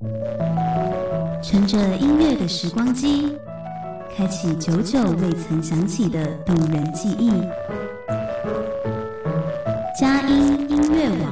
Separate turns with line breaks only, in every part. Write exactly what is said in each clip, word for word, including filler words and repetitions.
乘着音乐的时光机，开启久久未曾响起的动人记忆。佳音音乐网。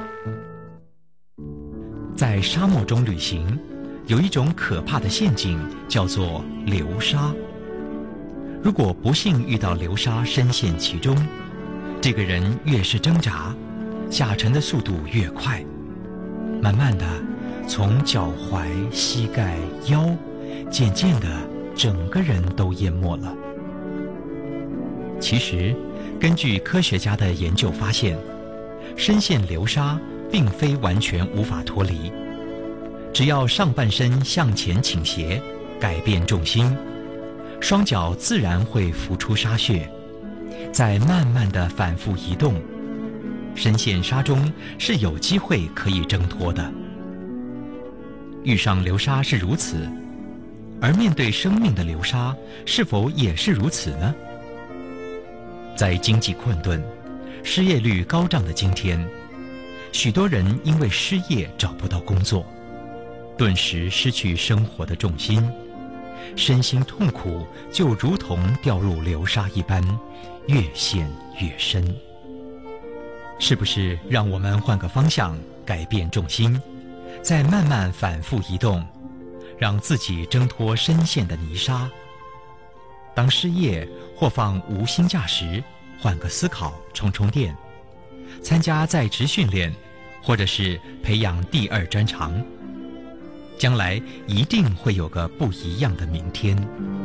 在沙漠中旅行，有一种可怕的陷阱，叫做流沙。如果不幸遇到流沙，深陷其中，这个人越是挣扎，下沉的速度越快，慢慢的，从脚踝、膝盖、腰，渐渐的，整个人都淹没了。其实，根据科学家的研究发现，深陷流沙并非完全无法脱离，只要上半身向前倾斜，改变重心，双脚自然会浮出沙穴，再慢慢地反复移动，深陷沙中是有机会可以挣脱的。遇上流沙是如此，而面对生命的流沙是否也是如此呢？在经济困顿、失业率高涨的今天，许多人因为失业找不到工作，顿时失去生活的重心，身心痛苦，就如同掉入流沙一般，越陷越深。是不是让我们换个方向，改变重心，再慢慢反复移动，让自己挣脱深陷的泥沙？当失业或放无薪假时，换个思考，充充电，参加在职训练，或者是培养第二专长，将来一定会有个不一样的明天。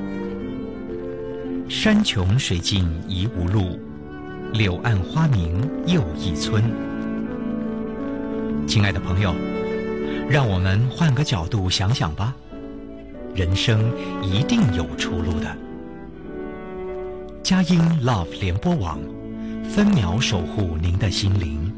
山穷水尽疑无路，柳暗花明又一村。亲爱的朋友，让我们换个角度想想吧，人生一定有出路的。佳音 Love 联播网，分秒守护您的心灵。